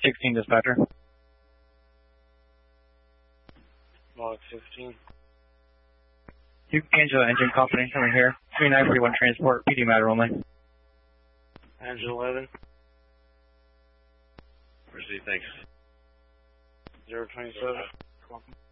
16 dispatcher. Log 15. Duke Angela engine confidential in here. 3931 transport, PD matter only. Angela 11. Proceed, thanks. 027.